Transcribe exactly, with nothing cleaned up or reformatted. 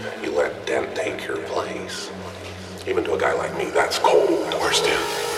You let Dent take your place. Even to a guy like me, that's cold. Where's Dent?